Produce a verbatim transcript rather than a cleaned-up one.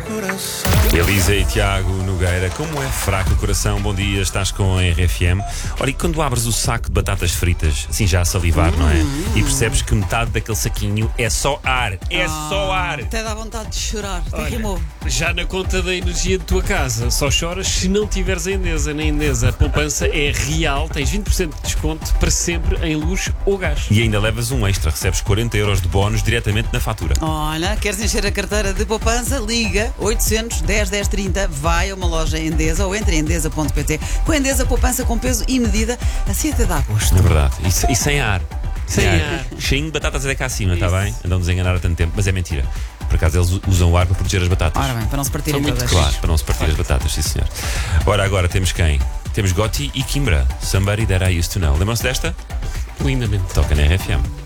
Elisa e Tiago Nogueira, como é fraco o coração? Bom dia, estás com a R F M. Olha, e quando abres o saco de batatas fritas, assim já a salivar, não é? E percebes que metade daquele saquinho é só ar, é Ah, só ar. Até dá vontade de chorar, até Olha, rimou. Já na conta da energia de tua casa, só choras se não tiveres a Endesa. Na Endesa, a poupança é real, tens vinte por cento de desconto para sempre em luz ou gás. E ainda levas um extra, recebes quarenta euros de bónus diretamente na fatura. Olha, queres encher a carteira de poupança? Liga oitocentos, dez, dez, trinta, vai a uma loja Endesa ou entre em endesa ponto pt. Com a Endesa, poupança com peso e medida, assim até dá gosto. É verdade. E, se- e sem ar. Sem ar. Cheinho de batatas até cá acima, está bem? Andam-nos a enganar há tanto tempo, mas é mentira. Por acaso eles usam o ar para proteger as batatas. Ora bem, para não se partirem São muito todas. Claro, para não se partir as batatas, sim senhor. Ora, agora temos quem? Temos Gotti e Kimbra. Somebody that I used to know. Lembram-se desta? Lindamente. Toca na R F M.